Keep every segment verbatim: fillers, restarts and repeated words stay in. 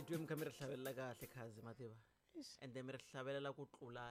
twe mkha mi ri hlavelela kahle khazi mativa and then mi ri hlavelela ku tlula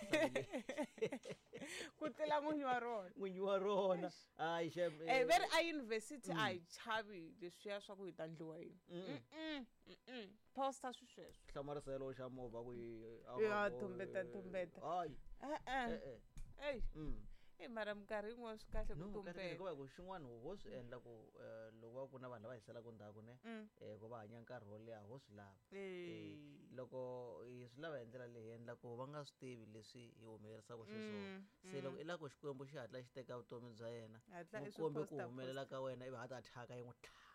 ku tlula n'winyi wa rona n'winyi wa rona hayi shem eh very a university a hi chavi leswiya swa ku hi ta ndliwa yini mm mm poster sweswo hlamariselo xa movha ku ya tumbeta tumbeta hayi eh eh hey eh mara minkarhi yin'wana swi kahle ku tumbeta ku va ku xin'wana ho swi endla ku loko ku na vanhu lava hiselaku ndzhaku ne eh ku va hanya nkarhi wo leha ho swi lava loko hi swi lava hi ndlela leyi endla ku va nga swi tivi leswi hi humelerisaka xiswona se loko i la ku xikwembu xi hatla xi teka vutomi bya yena mukombe ku humelela ka wena ivi hata thyaka yin'we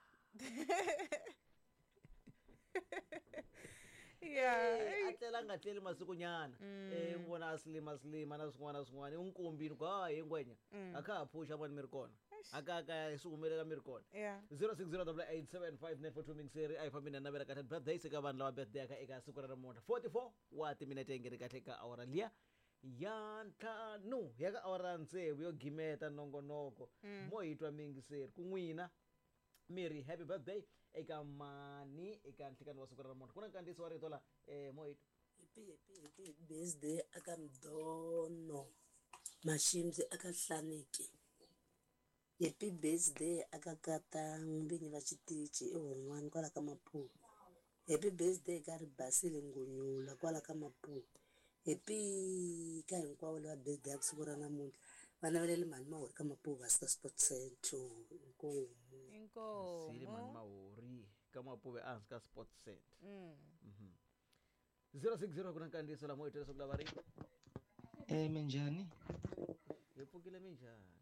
yeah a tlela nga tleli masiku nyana eh n'wi vona a slima slima na swin'wana na swin'wana i n'wikombini ku hayi ngwenya a kha ha phusha mani mi ri kona a ka ka swi humelela mi ri kona zero six zero eight seven five nine four two mingiseri a hi fambi na navela kahle birthday se ka vanhu lava birthday aka eka siku ra namuntlha forty-four wa timinete yi ngeni kahle ka awara liya ya ntlhanu ya ka awara ntsevu yo gimeta nongonoko mo hi twa mingiseri ku n'wina Mary happy birthday eka mani eka nhlekani wa siku ra namuntlha ku na nkandziyiso wa rito la eh mo hi happy happy happy birthday aka Mdono Mashimzi aka Hlaniki happy birthday aka Katang vinyi va xitichi ehon'wani kwala ka Maputo happy birthday ka Ribasile Ngonyula kwala ka Maputo happy ka hinkwavo lava birthday ya siku ra namuntlha vana va le mani mahori ka Maputo va sport center inkomu inkomu sile mani mahori ka Maputo a hansi ka sport center mhm zero six zero ku na nkandziyiso la mo hi tele soku lava ri eh minjhani hi pfukile minjhani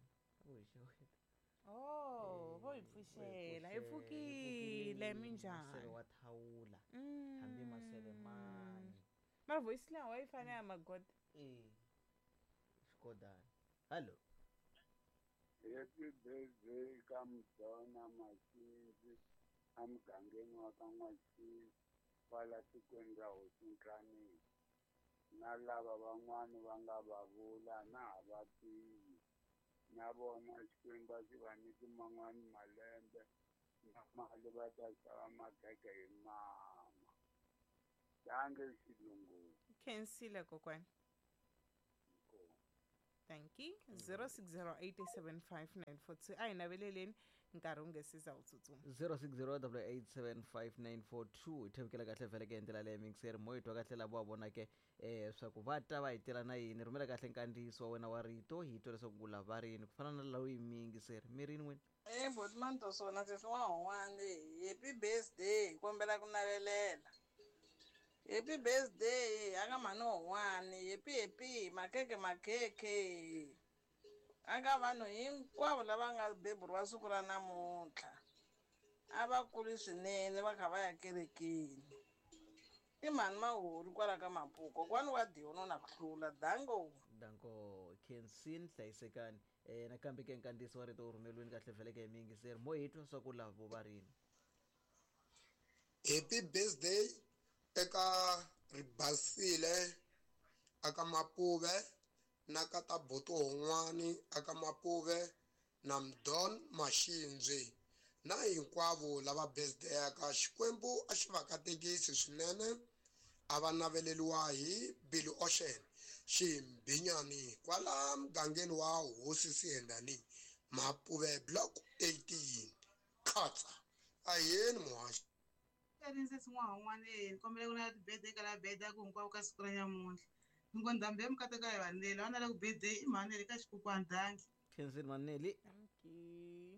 oh ho hi pfuxela hi pfukile minjhani maseve wa thawula hambi maseve mani mara voice lawa wa yi fana ya magoda eh xikodani hello happy birthday ka Mdona Mashimzi amugangeni wa ka N'wachini kwala tikweni ra Hosinkranini na lava van'wani va nga va vula na hava tivi na vona Xikwembu xi va nyiki man'wani malembe na mali va ta xava makeke hi mama dange xilungwini khensile kokwani thank you zero six zero eight seven five nine four two a hi naveleleni nkarhi wu nge siza wu tsutsuma zero six zero eight seven five nine four two hi thevukela kahle vhele ke endlela leyi mingiseri mo hi twa kahle lavo va vonake eh swa ku va ta va hi tela na yini rhumela kahle nkandziyiso wa wena wa rito hi twa leswaku ku lava rini ku fana na lawa yi mingiseri mi rini n'wini eh botmanto swona sesi wa howani happy birthday kombela ku navelela happy birthday aka mhani wun'wani happy happy makeke makeke aka vanhu hinkwavo lava nga beburiwa siku ra namuntlha a va kuli swinene va kha va ya kerekeni i mhani mahori kwala ka Mapuko kwani wa Diono na ku hlula dango dango Kensin hlayisekani eh nakambe ke nkandziyiso wa rito rhumeliweni kahle vhele ke mingiseri mo hi twa swa ku lavo va rini happy birthday eka Ribasile aka Mapuve na ka Taboto hon'wani aka Mapuve na Mdon Mashimzi na hinkwavo lava birthday aka Xikwembu a xi va katekisi swinene a va naveleliwa hi Billy Ocean Ximbinyani kwala mugangeni wa Hosi Sihendani Mapuve block eighteen Khatsa ayeni muhaxi Karinse swin'wana n'wana kombela ku na birthday ka la birthday ku hinkwavo ka siku ra nyamuntlha ngo ndhambi mukata ka vanele vana la ku birthday i mhanele ka xikukwana dangi Kensin Maneli thank you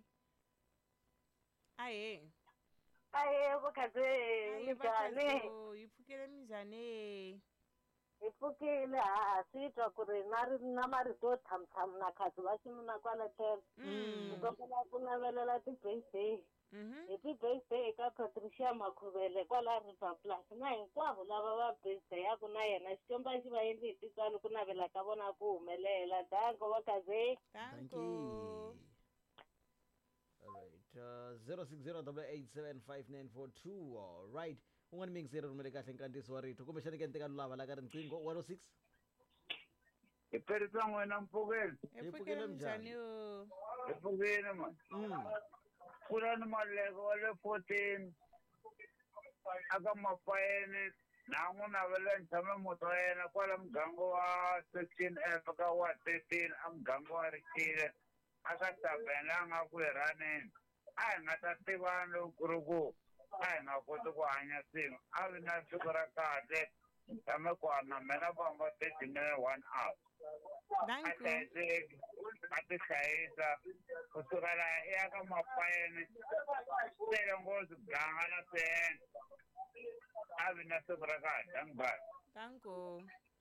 aye aye vukhaze minjhani hi pfukile minjhani hi pfukile ha swi twa ku ri na ri na marito thamthamu na khazi va xinuna kwala tlhelo kombela ku navelela ti-birthday happy birthday eka Patricia Makhuvele kwala River Plus na hinkwavo lava va birthday yaku na yena Xikwembu xi va endli hi titsalo ku navela ka vona ku humelela dango va kaze thank you all right uh, zero six zero eight seven five nine four two all right un'wana mingiseri rhumele kahle nkandziyiso wa rito kumbe xani ke nteka lulava la ka riqingho one oh six hi perisa n'wina Mpfukeni hi pfukile minjhani yo hi pfukile man kula ni maleko wa le fourteen aka mafayeni nangu na vele ntshame moto wa yena kwala muganga wa section F ka wa thirteen a muganga wa Rikile aka tabelanga ku raneni a hi nga ta tivana loko ku ri ku a hi nga koti ku hanya swin'we a vi na siku ra kahle tshame kwana mina vanga thirty minute one hour a hlayiseki a ti hlayisa kusukela eka mafayeni tele ngopfu ganga na sena a vi na siku ra kahle angibali Thank you.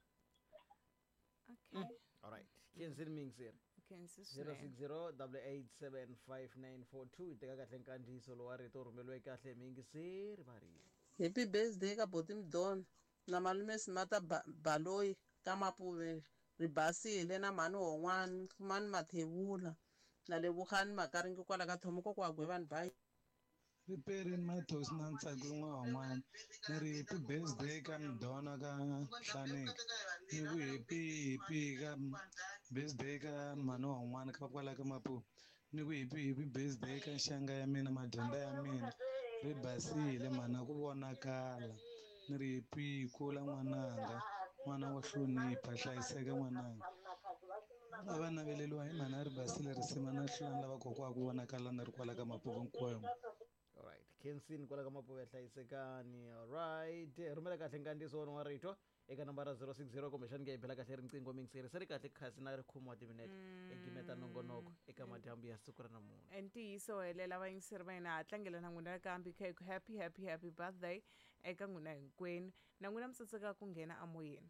Okay. All right. Kenzini Mingsir. zero six zero eight eight seven five nine four two iteka kahle nkandiso lo wa rito rumelwe kahle Mingsir bari. Happy birthday ka boti Mdona na malume Smata Baloyi ka Mapuve ri basile na mani won'wana mani Mathebula na Lebohani Makaringi kwala ka Thomoko kwa Gwevani Bai. Preparing my toast na ntsako n'wana ni ri happy birthday ka Mdona ka Hlaneki ni ku happy happy ka birthday ka mani wun'wana ka kwala ka Mapuve ni ku happy happy birthday ka nxanga ya mina madenda ya mina ri basile mana ku vonakala ni ri happy kula n'wananga n'wana wa hlonipha hlayiseka n'wananga a va naveleliwa hi mhana ri basile risima na hlulani lava kokwa ku vonakala na ri kwala ka Mapuve hinkwayo. Alright, Kensin kwala ka Mapuve hlayisekani. Alright, rhumela kahle nkandiso wa rito eka nambara zero six zero kumbexani nge hi phela kahle riqingho Mingsiri se ri kahle khasi na ri khumwa timinete egimeta nongonoko eka madyambu ya siku ra namuntlha. Ntiyiso helela vayingiseri va hina ha tlangela na n'wina kambi cake happy happy happy birthday eka n'wina hinkwenu na n'wina mi tsandzeka ku nghena amoyeni.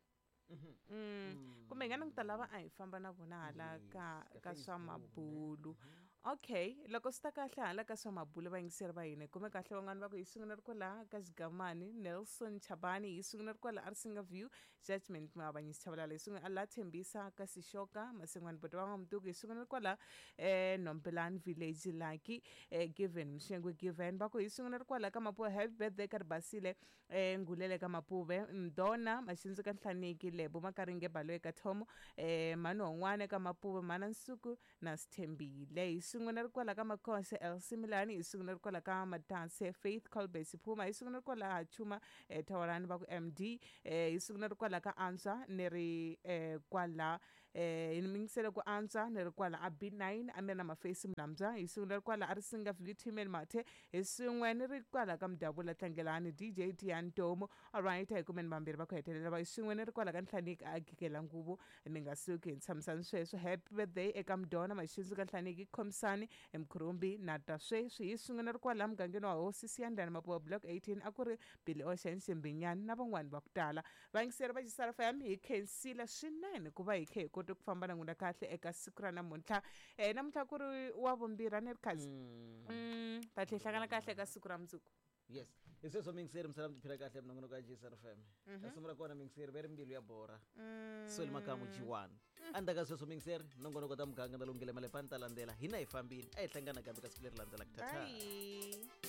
Mm. Kumbe ngana ku ta lava a hi famba na vona hala ka ka swa mabulu. Okay, loko swi ta kahle hala ka swa mabulu vayingiseri va hina kume kahle van'wana va ku hi sungula ri kwala ka Zigamani Nelson Chabani hi sungula ri kwala Arsinga View Judgment Mavanyisi Chabalala hi sungula ala Thembisa ka Sishoka Masengwana Boti wa Mduku hi sungula ri kwala eh Nombelani Village Lucky eh Given Mshengwe Given ba ku hi sungula ri kwala ka Mapuve happy birthday ka Basile eh Ngulele ka Mapuve Mdona Mashinzi ka Hlaneki Lebo Makaringe Baloyi ka Thomo eh Mano Ngwane ka Mapuve Mana Nsuku na Sthembile isunguna ri kwala ka Makhose El Similani isunguna ri kwala ka Matanse Faith Colbase Phuma isunguna ri kwala ha Chuma eh Tawarani ba ku M D eh isunguna ri kwala ka Ansa ni ri eh kwala eh inimingisele ku Ansa ni ri kwala a B nine amena Maface Mlamza isunguna ri kwala Arsinga Vitamin Mathe isungwe ni ri kwala ka Mdabula Tlangelani D J Tian Tomo. Alright hi kumeni bambiri ba ku hetelela ba isungwe ni ri kwala ka Nhlaniki a Gigela Nguvu mi nga suki hi tshamisani sweswo happy birthday eka Mdona Mashinzi ka Nhlaniki Khomsani Mkhurumbi na ta sweswi hi sungula ri kwala mugangeni wa Hosi Siyandani Mapuve block eighteen a ku ri Billy Ocean Simbinyani na van'wana va ku tala vayingiseri va Xisara F M hi khensile swinene ku va hi khe hi kote ku famba na n'wina kahle eka siku ra namuntlha eh namuntlha ku ri wa vumbirhi a ni ri khazi mm ta tlhehlakana kahle eka siku ra mundzuku. Yes, iseswo Mingsiri msala mtiphila kahle mnongono ka Xisara F M kasumula kona Mingsiri veri mbilu ya bora sweli makamu G one andaka sweswo Mingsiri nongonoko ta muganga na lungile malepani ta landzela hina hi fambile a hi hlangana kambe ka siku leri landzelaka. Tata.